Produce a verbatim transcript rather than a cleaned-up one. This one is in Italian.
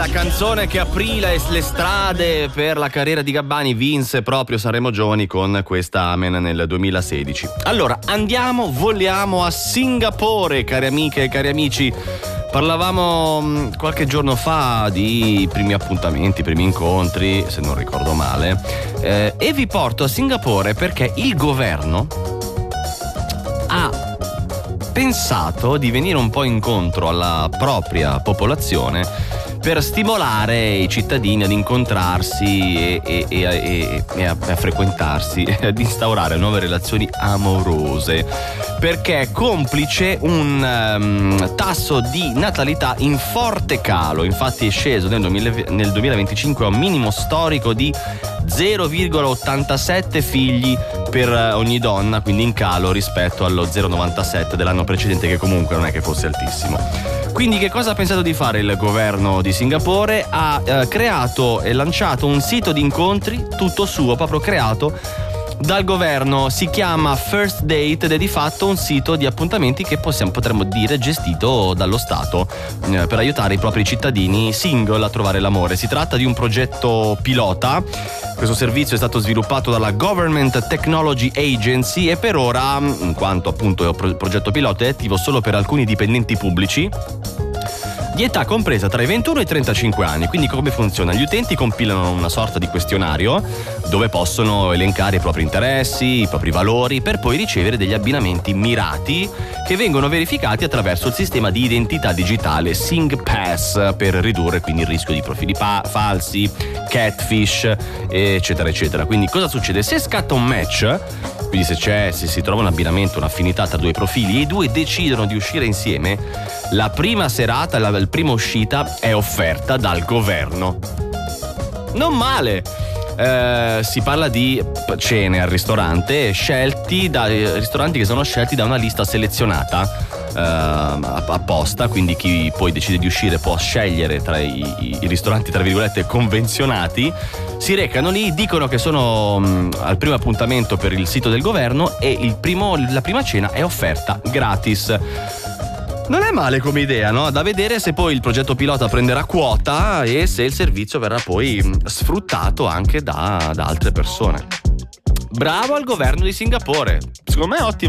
la canzone che aprì le, le strade per la carriera di Gabbani, vinse proprio Sanremo Giovani con questa Amen nel duemilasedici. Allora, andiamo, voliamo a Singapore, cari amiche e cari amici. Parlavamo mh, qualche giorno fa di primi appuntamenti, primi incontri, se non ricordo male, eh, e vi porto a Singapore perché il governo ha pensato di venire un po' incontro alla propria popolazione per stimolare i cittadini ad incontrarsi e, e, e, e, e a, a frequentarsi e ad instaurare nuove relazioni amorose, perché è complice un um, tasso di natalità in forte calo. Infatti è sceso nel, duemila, nel duemilaventicinque a un minimo storico di zero virgola ottantasette figli per ogni donna, quindi in calo rispetto allo zero virgola novantasette dell'anno precedente, che comunque non è che fosse altissimo. Quindi che cosa ha pensato di fare il governo di Singapore? Ha eh, creato e lanciato un sito di incontri tutto suo, proprio creato dal governo. Si chiama First Date ed è di fatto un sito di appuntamenti che possiamo, potremmo dire gestito dallo Stato eh, per aiutare i propri cittadini single a trovare l'amore. Si tratta di un progetto pilota. Questo servizio è stato sviluppato dalla Government Technology Agency e per ora, in quanto appunto è un progetto pilota, è attivo solo per alcuni dipendenti pubblici di età compresa tra i ventuno e i trentacinque anni. Quindi come funziona? Gli utenti compilano una sorta di questionario dove possono elencare i propri interessi, i propri valori, per poi ricevere degli abbinamenti mirati che vengono verificati attraverso il sistema di identità digitale SingPass, per ridurre quindi il rischio di profili pa- falsi, catfish, eccetera eccetera. Quindi cosa succede? Se scatta un match, quindi se c'è, se si trova un abbinamento, un'affinità tra due profili e i due decidono di uscire insieme, la prima serata, la, la prima uscita è offerta dal governo. Non male! Eh, si parla di cene al ristorante scelti da ristoranti che sono scelti da una lista selezionata eh, apposta, quindi chi poi decide di uscire può scegliere tra i, i, i ristoranti tra virgolette convenzionati. Si recano lì, dicono che sono mh, al primo appuntamento per il sito del governo e il primo, la prima cena è offerta gratis. Non è male come idea, no? Da vedere se poi il progetto pilota prenderà quota e se il servizio verrà poi sfruttato anche da, da altre persone. Bravo al governo di Singapore, secondo me è ottima